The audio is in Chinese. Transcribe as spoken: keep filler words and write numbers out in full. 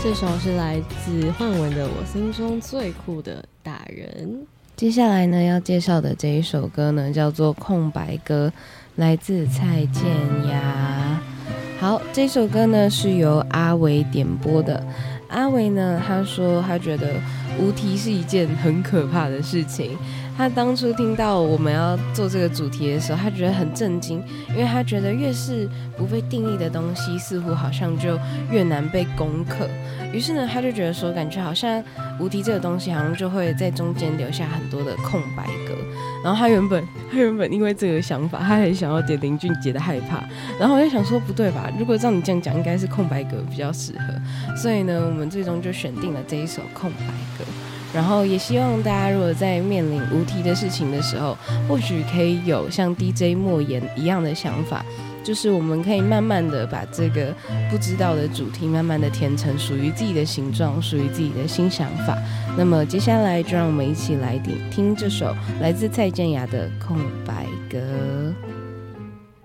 这首是来自焕文的《我心中最酷的大人》。 接下来呢，要介绍的这一首歌呢，叫做《空白歌》，来自蔡健雅。好，这首歌呢是由阿维点播的。阿维呢，他说他觉得无题是一件很可怕的事情。他当初听到我们要做这个主题的时候，他觉得很震惊，因为他觉得越是不被定义的东西，似乎好像就越难被攻克。于是呢，他就觉得说，感觉好像无题这个东西，好像就会在中间留下很多的空白格。然后他原本，他原本因为这个想法，他很想要点林俊杰的害怕。然后我就想说，不对吧？如果照你这样讲，应该是空白格比较适合。所以呢，我们最终就选定了这一首空白格。然后也希望大家如果在面临无题的事情的时候，或许可以有像 D J 莫言一样的想法，就是我们可以慢慢的把这个不知道的主题慢慢的填成属于自己的形状，属于自己的新想法。那么接下来就让我们一起来听这首来自蔡健雅的空白格。